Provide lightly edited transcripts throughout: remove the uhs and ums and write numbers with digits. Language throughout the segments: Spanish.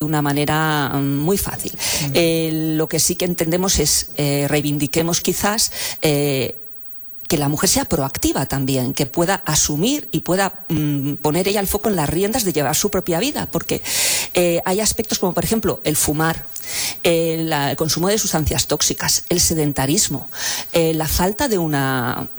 una manera muy fácil. Lo que sí que entendemos es reivindiquemos quizás que la mujer sea proactiva también, que pueda asumir y pueda poner ella el foco en las riendas de llevar su propia vida, porque hay aspectos como, por ejemplo, el fumar, el consumo de sustancias tóxicas, el sedentarismo, la falta de una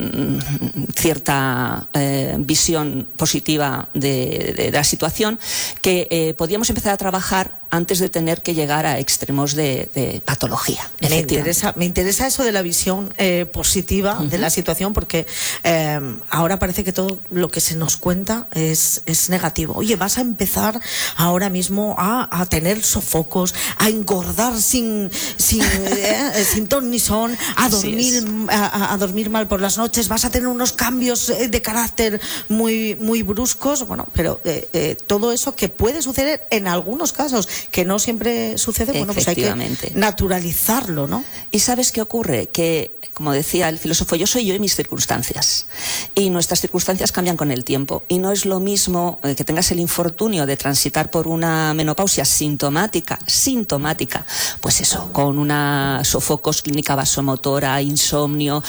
cierta visión positiva de la situación, que podíamos empezar a trabajar antes de tener que llegar a extremos de patología. Me interesa eso de la visión positiva de la situación, porque ahora parece que todo lo que se nos cuenta es negativo. Oye, vas a empezar ahora mismo a tener sofocos, a engordar sin ton ni son, a dormir mal por las noches, vas a tener unos cambios de carácter muy bruscos. Bueno, pero todo eso que puede suceder en algunos casos, que no siempre sucede, bueno, pues hay que naturalizarlo, ¿no? ¿Y sabes qué ocurre? Que, como decía el filósofo, yo soy yo y mis circunstancias. Y nuestras circunstancias cambian con el tiempo. Y no es lo mismo que tengas el infortunio de transitar por una menopausia sintomática, pues eso, con una sofocos, clínica vasomotora, insomnio,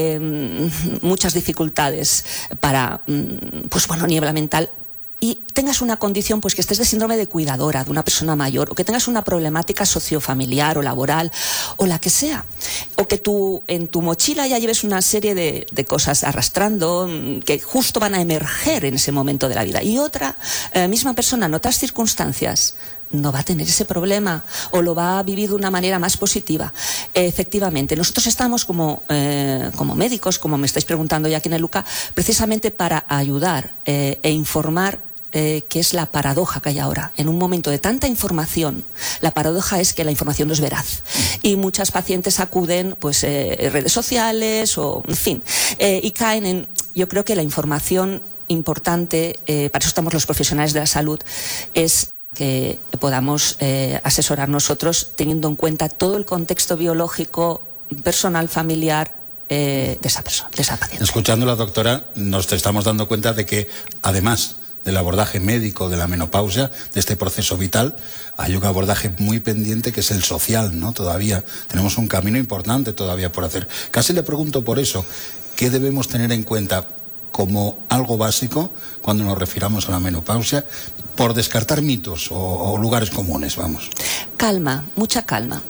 muchas dificultades para, niebla mental, y tengas una condición, pues que estés de síndrome de cuidadora de una persona mayor, o que tengas una problemática sociofamiliar o laboral, o la que sea, o que tú en tu mochila ya lleves una serie de cosas arrastrando que justo van a emerger en ese momento de la vida, y otra misma persona en otras circunstancias no va a tener ese problema o lo va a vivir de una manera más positiva. Efectivamente, nosotros estamos como médicos, como me estáis preguntando ya aquí en el LUCA, precisamente para ayudar e informar que es la paradoja que hay ahora. En un momento de tanta información, la paradoja es que la información no es veraz. Y muchas pacientes acuden redes sociales o, en fin, y caen en, yo creo que la información importante, para eso estamos los profesionales de la salud, es que podamos asesorar nosotros teniendo en cuenta todo el contexto biológico, personal, familiar de esa persona, de esa paciente. Escuchando a la doctora, nos estamos dando cuenta de que, además del abordaje médico de la menopausia, de este proceso vital, hay un abordaje muy pendiente que es el social, ¿no? Todavía tenemos un camino importante todavía por hacer. Casi le pregunto por eso, ¿qué debemos tener en cuenta como algo básico cuando nos refiramos a la menopausia, por descartar mitos o lugares comunes, vamos? Calma, mucha calma.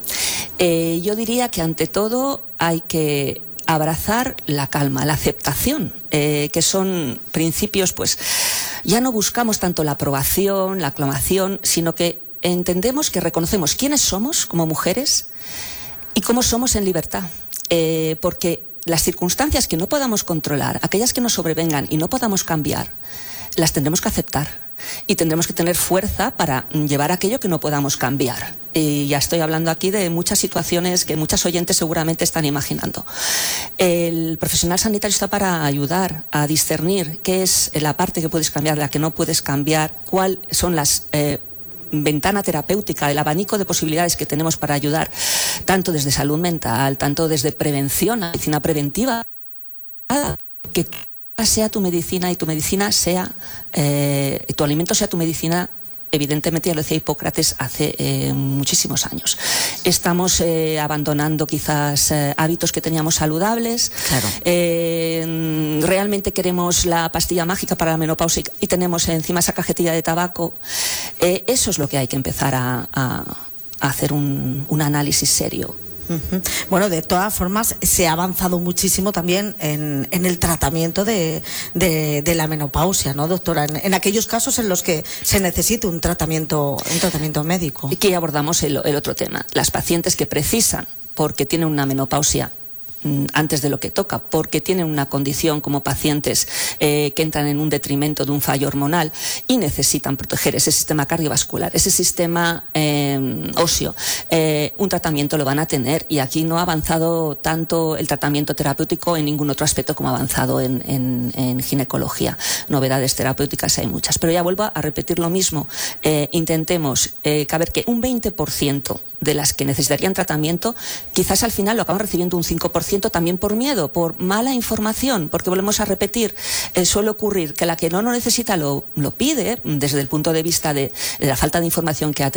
Yo diría que ante todo hay que abrazar la calma, la aceptación, que son principios, pues ya no buscamos tanto la aprobación, la aclamación, sino que entendemos que reconocemos quiénes somos como mujeres y cómo somos en libertad, porque las circunstancias que no podamos controlar, aquellas que nos sobrevengan y no podamos cambiar, las tendremos que aceptar y tendremos que tener fuerza para llevar aquello que no podamos cambiar. Y ya estoy hablando aquí de muchas situaciones que muchas oyentes seguramente están imaginando. El profesional sanitario está para ayudar a discernir qué es la parte que puedes cambiar, la que no puedes cambiar, cuáles son las ventana terapéutica, el abanico de posibilidades que tenemos para ayudar, tanto desde salud mental, tanto desde prevención, medicina preventiva, que sea tu medicina y tu medicina sea, tu alimento sea tu medicina. Evidentemente, ya lo decía Hipócrates hace muchísimos años. Estamos abandonando quizás hábitos que teníamos saludables. Claro. Realmente queremos la pastilla mágica para la menopausia y tenemos encima esa cajetilla de tabaco. Eso es lo que hay que empezar a hacer un análisis serio. Bueno, de todas formas se ha avanzado muchísimo también en el tratamiento de la menopausia, ¿no, doctora? En aquellos casos en los que se necesite un tratamiento médico. Y que abordamos el otro tema, las pacientes que precisan, porque tienen una menopausia antes de lo que toca, porque tienen una condición como pacientes que entran en un detrimento de un fallo hormonal y necesitan proteger ese sistema cardiovascular, ese sistema óseo, un tratamiento lo van a tener, y aquí no ha avanzado tanto el tratamiento terapéutico en ningún otro aspecto como ha avanzado en ginecología. Novedades terapéuticas hay muchas, pero ya vuelvo a repetir lo mismo, intentemos caber que un 20% de las que necesitarían tratamiento quizás al final lo acaban recibiendo un 5%, también por miedo, por mala información, porque volvemos a repetir, suele ocurrir que la que no lo necesita lo pide desde el punto de vista de la falta de información que ha tenido.